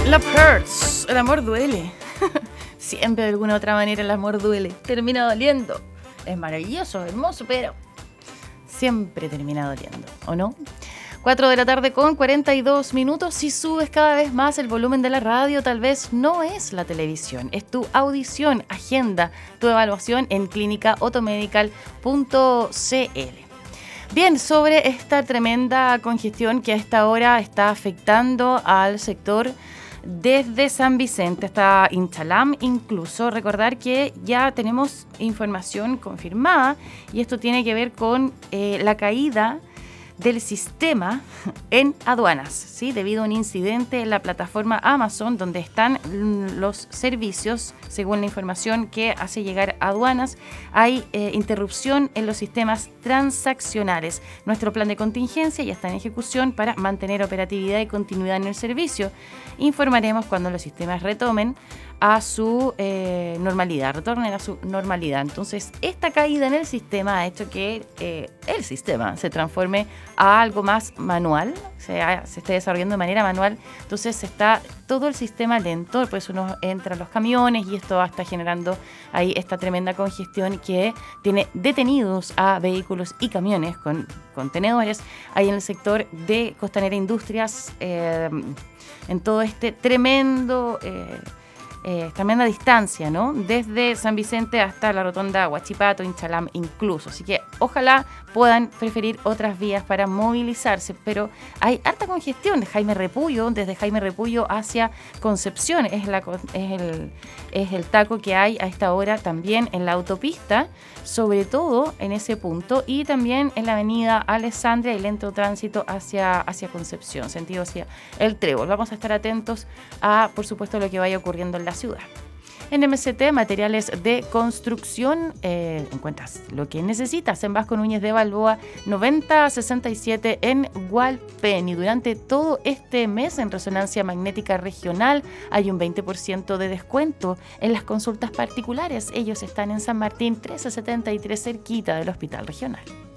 Love hurts. El amor duele. Siempre de alguna u otra manera el amor duele. Termina doliendo. Es maravilloso, hermoso, pero siempre termina doliendo, ¿o no? 4 de la tarde con 42 minutos. Si subes cada vez más el volumen de la radio, tal vez no es la televisión, es tu audición. Agenda tu evaluación en clinicaautomedical.cl. Bien, sobre esta tremenda congestión que a esta hora está afectando al sector desde San Vicente hasta Inchalam, incluso recordar que ya tenemos información confirmada y esto tiene que ver con la caída del sistema en aduanas, ¿sí? Debido a un incidente en la plataforma Amazon donde están los servicios, según la información que hace llegar a aduanas, hay interrupción en los sistemas transaccionales. Nuestro plan de contingencia ya está en ejecución para mantener operatividad y continuidad en el servicio. Informaremos cuando los sistemas retomen a su normalidad, retornen a su normalidad. Entonces, esta caída en el sistema ha hecho que el sistema se transforme a algo más manual, se esté desarrollando de manera manual. Entonces, está todo el sistema lento, por eso uno entra a los camiones y esto está generando ahí esta tremenda congestión que tiene detenidos a vehículos y camiones con contenedores ahí en el sector de Costanera Industrias, en todo este tremenda distancia, ¿no? Desde San Vicente hasta la rotonda Huachipato, Inchalam incluso. Así que ojalá puedan preferir otras vías para movilizarse, pero hay harta congestión de Jaime Repullo, desde Jaime Repullo hacia Concepción. Es el taco que hay a esta hora también en la autopista, sobre todo en ese punto, y también en la avenida Alessandria y lento tránsito hacia Concepción, sentido hacia el Trébol. Vamos a estar atentos a, por supuesto, lo que vaya ocurriendo en la ciudad. En MCT, materiales de construcción, encuentras lo que necesitas en Vasco Núñez de Balboa 9067 en Hualpén. Y durante todo este mes en Resonancia Magnética Regional hay un 20% de descuento en las consultas particulares. Ellos están en San Martín 1373, cerquita del Hospital Regional.